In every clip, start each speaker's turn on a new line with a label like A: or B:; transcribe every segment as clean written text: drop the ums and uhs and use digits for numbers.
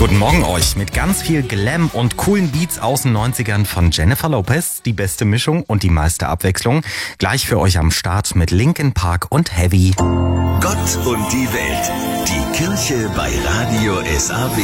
A: Guten Morgen euch mit ganz viel Glam und coolen Beats aus den 90ern von Jennifer Lopez. Die beste Mischung und die meiste Abwechslung. Gleich für euch am Start mit Linkin Park und Heavy.
B: Gott und die Welt. Die Kirche bei Radio SAW.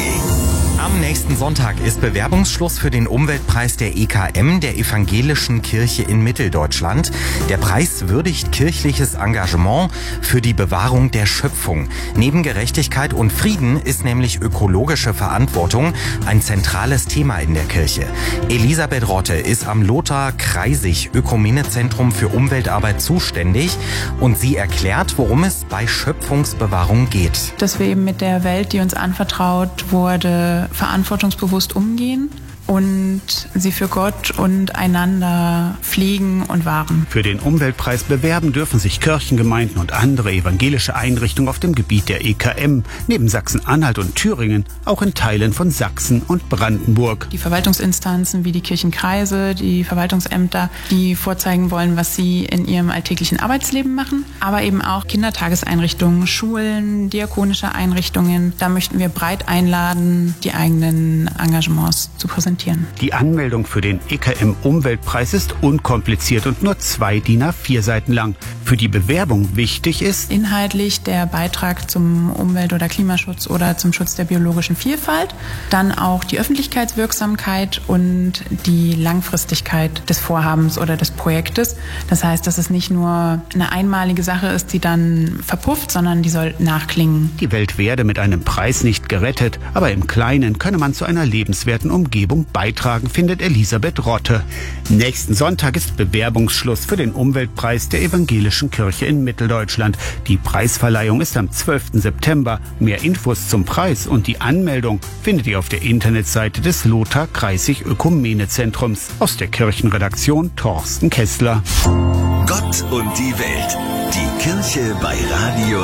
A: Am nächsten Sonntag ist Bewerbungsschluss für den Umweltpreis der EKM, der Evangelischen Kirche in Mitteldeutschland. Der Preis würdigt kirchliches Engagement für die Bewahrung der Schöpfung. Neben Gerechtigkeit und Frieden ist nämlich ökologische Verantwortung ein zentrales Thema in der Kirche. Elisabeth Rotte ist am Lothar Kreisig Ökumenezentrum für Umweltarbeit zuständig und sie erklärt, worum es bei Schöpfungsbewahrung geht.
C: Dass wir eben mit der Welt, die uns anvertraut wurde, verantwortungsbewusst umgehen und sie für Gott und einander pflegen und wahren.
D: Für den Umweltpreis bewerben dürfen sich Kirchengemeinden und andere evangelische Einrichtungen auf dem Gebiet der EKM, neben Sachsen-Anhalt und Thüringen, auch in Teilen von Sachsen und Brandenburg.
C: Die Verwaltungsinstanzen wie die Kirchenkreise, die Verwaltungsämter, die vorzeigen wollen, was sie in ihrem alltäglichen Arbeitsleben machen, aber eben auch Kindertageseinrichtungen, Schulen, diakonische Einrichtungen. Da möchten wir breit einladen, die eigenen Engagements zu präsentieren.
D: Die Anmeldung für den EKM-Umweltpreis ist unkompliziert und nur 2 DIN A4 Seiten lang. Für die Bewerbung wichtig ist
C: inhaltlich der Beitrag zum Umwelt- oder Klimaschutz oder zum Schutz der biologischen Vielfalt, dann auch die Öffentlichkeitswirksamkeit und die Langfristigkeit des Vorhabens oder des Projektes. Das heißt, dass es nicht nur eine einmalige Sache ist, die dann verpufft, sondern die soll nachklingen.
D: Die Welt werde mit einem Preis nicht gerettet, aber im Kleinen könne man zu einer lebenswerten Umgebung beitragen, findet Elisabeth Rotte. Nächsten Sonntag ist Bewerbungsschluss für den Umweltpreis der Evangelischen Kirche in Mitteldeutschland. Die Preisverleihung ist am 12. September. Mehr Infos zum Preis und die Anmeldung findet ihr auf der Internetseite des Lothar Kreisig Ökumenezentrums. Aus der Kirchenredaktion Thorsten Kessler.
B: Gott und die Welt. Die Kirche bei Radio